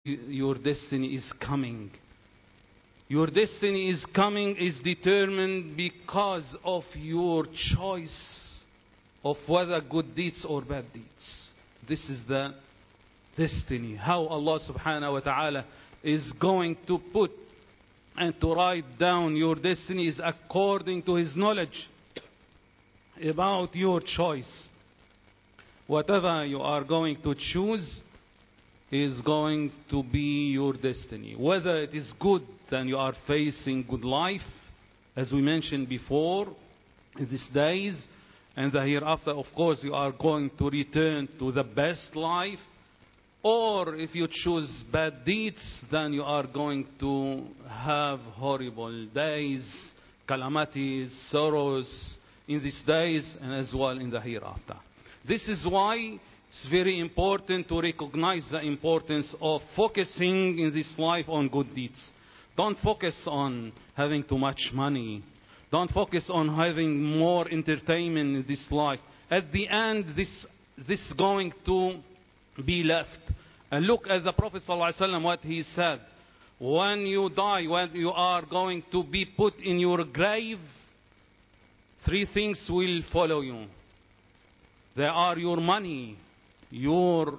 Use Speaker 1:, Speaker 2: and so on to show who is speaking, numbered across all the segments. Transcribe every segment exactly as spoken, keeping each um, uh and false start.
Speaker 1: your destiny is coming. Your destiny is coming is determined because of your choice of whether good deeds or bad deeds. This is the destiny. How Allah subhanahu wa ta'ala is going to put and to write down your destiny is according to His knowledge about your choice. Whatever you are going to choose is going to be your destiny. Whether it is good, then you are facing good life, as we mentioned before, in these days, and the hereafter, of course, you are going to return to the best life. Or if you choose bad deeds, then you are going to have horrible days, calamities, sorrows in these days and as well in the hereafter. This is why it's very important to recognize the importance of focusing in this life on good deeds. Don't focus on having too much money. Don't focus on having more entertainment in this life. At the end, this this is going to be left. And look at the Prophet ﷺ, what he said. When you die, when you are going to be put in your grave, three things will follow you. They are your money, your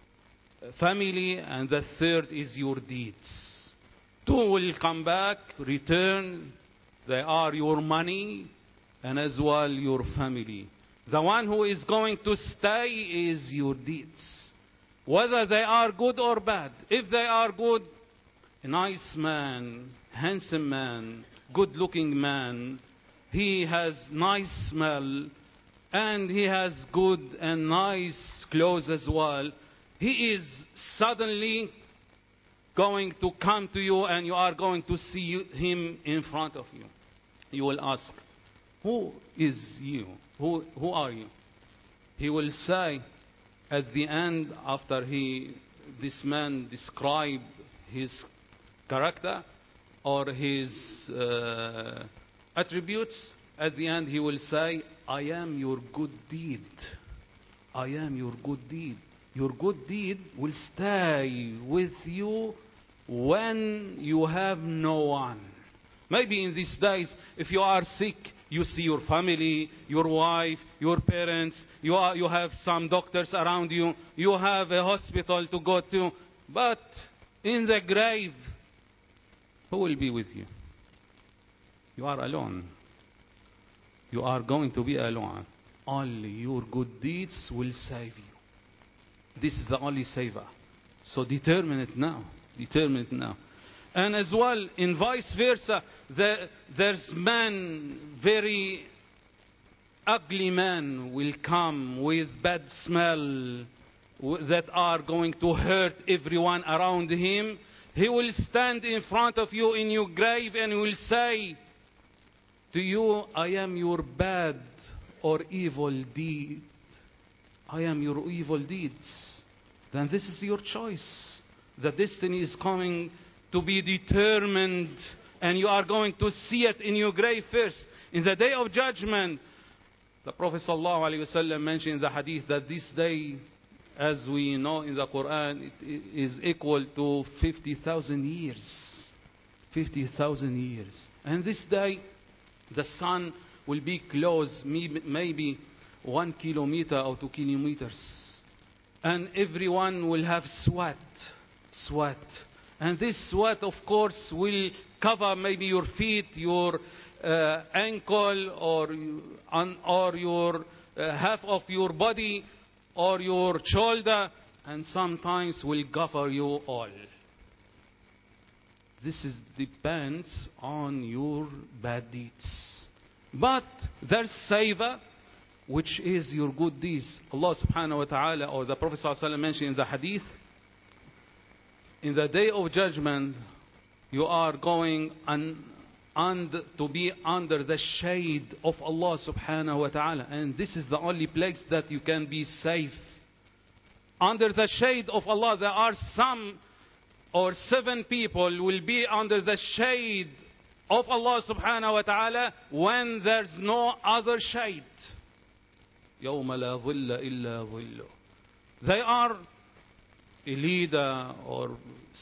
Speaker 1: family, and the third is your deeds. Two will come back, return. They are your money and as well your family. The one who is going to stay is your deeds. Whether they are good or bad. If they are good, a nice man, handsome man, good looking man, he has nice smell, and he has good and nice clothes as well. He is suddenly going to come to you and you are going to see him in front of you. You will ask, who is you? Who, who are you? He will say, at the end, after he, this man described his character or his uh, attributes, at the end he will say, I am your good deed. I am your good deed. Your good deed will stay with you when you have no one. Maybe in these days, if you are sick, you see your family, your wife, your parents, you, are, you have some doctors around you, you have a hospital to go to. But in the grave, who will be with you? You are alone. You are going to be alone. Only your good deeds will save you. This is the only saver. So determine it now. Determine it now. And as well, in vice versa, there, there's man, very ugly man will come with bad smell that are going to hurt everyone around him. He will stand in front of you in your grave and will say to you, I am your bad or evil deed. I am your evil deeds. Then this is your choice. The destiny is coming to be determined, and you are going to see it in your grave first. In the day of judgment, the Prophet ﷺ mentioned in the hadith that this day, as we know in the Quran, it is equal to fifty thousand years. fifty thousand years. And this day, the sun will be close, maybe one kilometer or two kilometers. And everyone will have sweat. Sweat. And this sweat, of course, will cover maybe your feet, your uh, ankle, or, um, or your uh, half of your body, or your shoulder, and sometimes will cover you all. This is, depends on your bad deeds. But there's saver, which is your good deeds. Allah subhanahu wa ta'ala, or the Prophet sallallahu alaihi wasallam mentioned in the hadith, in the day of judgment, you are going un, and to be under the shade of Allah subhanahu wa ta'ala. And this is the only place that you can be safe. Under the shade of Allah, there are some or seven people will be under the shade of Allah subhanahu wa ta'ala when there's no other shade. يَوْمَ لَا ظِلَّ إِلَّا ظِلُّ. They are a leader or